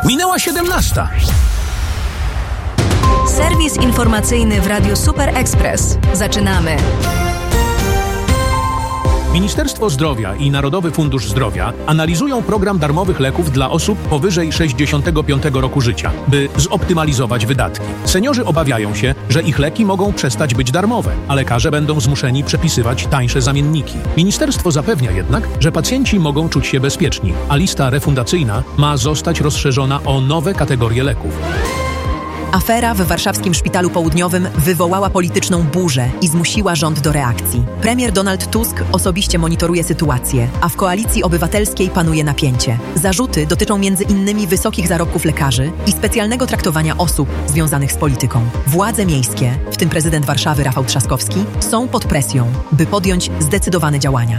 Minęła 17. Serwis informacyjny w Radiu Super Express. Zaczynamy. Ministerstwo Zdrowia i Narodowy Fundusz Zdrowia analizują program darmowych leków dla osób powyżej 65 roku życia, by zoptymalizować wydatki. Seniorzy obawiają się, że ich leki mogą przestać być darmowe, a lekarze będą zmuszeni przepisywać tańsze zamienniki. Ministerstwo zapewnia jednak, że pacjenci mogą czuć się bezpieczni, a lista refundacyjna ma zostać rozszerzona o nowe kategorie leków. Afera w warszawskim Szpitalu Południowym wywołała polityczną burzę i zmusiła rząd do reakcji. Premier Donald Tusk osobiście monitoruje sytuację, a w Koalicji Obywatelskiej panuje napięcie. Zarzuty dotyczą m.in. wysokich zarobków lekarzy i specjalnego traktowania osób związanych z polityką. Władze miejskie, w tym prezydent Warszawy Rafał Trzaskowski, są pod presją, by podjąć zdecydowane działania.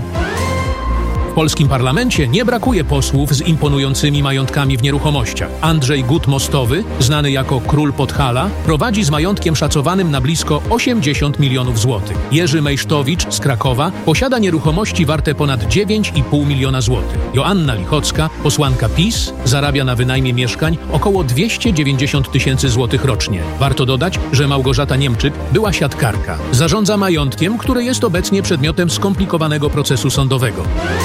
W polskim parlamencie nie brakuje posłów z imponującymi majątkami w nieruchomościach. Andrzej Gut-Mostowy, znany jako Król Podhala, prowadzi z majątkiem szacowanym na blisko 80 milionów złotych. Jerzy Mejsztowicz z Krakowa posiada nieruchomości warte ponad 9,5 miliona złotych. Joanna Lichocka, posłanka PiS, zarabia na wynajmie mieszkań około 290 tysięcy złotych rocznie. Warto dodać, że Małgorzata Niemczyk była siatkarka. Zarządza majątkiem, który jest obecnie przedmiotem skomplikowanego procesu sądowego.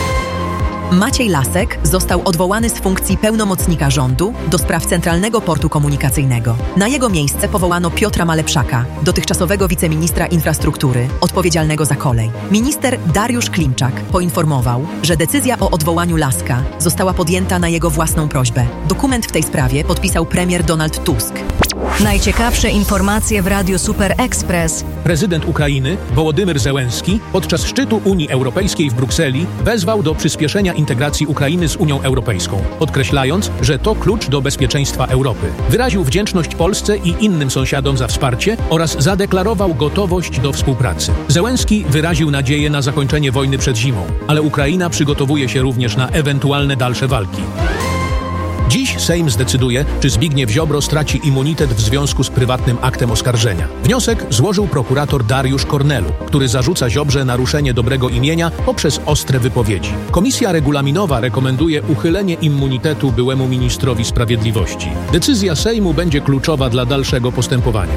Maciej Lasek został odwołany z funkcji pełnomocnika rządu do spraw Centralnego Portu Komunikacyjnego. Na jego miejsce powołano Piotra Malepszaka, dotychczasowego wiceministra infrastruktury, odpowiedzialnego za kolej. Minister Dariusz Klimczak poinformował, że decyzja o odwołaniu Laska została podjęta na jego własną prośbę. Dokument w tej sprawie podpisał premier Donald Tusk. Najciekawsze informacje w Radiu Super Express. Prezydent Ukrainy, Wołodymyr Zełenski, podczas szczytu Unii Europejskiej w Brukseli wezwał do przyspieszenia integracji Ukrainy z Unią Europejską, podkreślając, że to klucz do bezpieczeństwa Europy. Wyraził wdzięczność Polsce i innym sąsiadom za wsparcie oraz zadeklarował gotowość do współpracy. Zełenski wyraził nadzieję na zakończenie wojny przed zimą, ale Ukraina przygotowuje się również na ewentualne dalsze walki. Dziś Sejm zdecyduje, czy Zbigniew Ziobro straci immunitet w związku z prywatnym aktem oskarżenia. Wniosek złożył prokurator Dariusz Kornelu, który zarzuca Ziobrze naruszenie dobrego imienia poprzez ostre wypowiedzi. Komisja regulaminowa rekomenduje uchylenie immunitetu byłemu ministrowi sprawiedliwości. Decyzja Sejmu będzie kluczowa dla dalszego postępowania.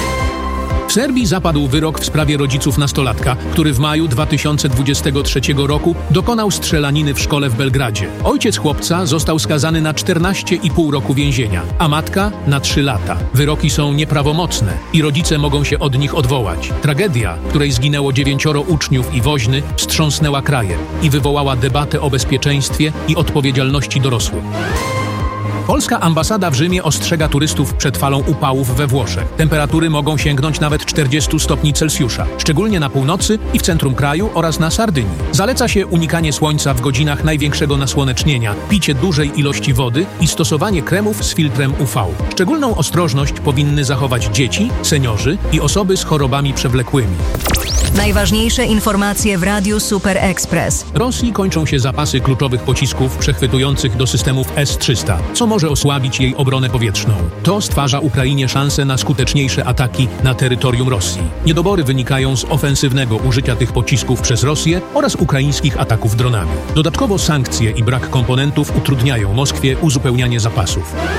W Serbii zapadł wyrok w sprawie rodziców nastolatka, który w maju 2023 roku dokonał strzelaniny w szkole w Belgradzie. Ojciec chłopca został skazany na 14,5 roku więzienia, a matka na 3 lata. Wyroki są nieprawomocne i rodzice mogą się od nich odwołać. Tragedia, w której zginęło 9 uczniów i woźny, wstrząsnęła krajem i wywołała debatę o bezpieczeństwie i odpowiedzialności dorosłych. Polska ambasada w Rzymie ostrzega turystów przed falą upałów we Włoszech. Temperatury mogą sięgnąć nawet 40 stopni Celsjusza, szczególnie na północy i w centrum kraju oraz na Sardynii. Zaleca się unikanie słońca w godzinach największego nasłonecznienia, picie dużej ilości wody i stosowanie kremów z filtrem UV. Szczególną ostrożność powinny zachować dzieci, seniorzy i osoby z chorobami przewlekłymi. Najważniejsze informacje w Radiu Super Express. Rosji kończą się zapasy kluczowych pocisków przechwytujących do systemów S-300, co może osłabić jej obronę powietrzną. To stwarza Ukrainie szansę na skuteczniejsze ataki na terytorium Rosji. Niedobory wynikają z ofensywnego użycia tych pocisków przez Rosję oraz ukraińskich ataków dronami. Dodatkowo sankcje i brak komponentów utrudniają Moskwie uzupełnianie zapasów.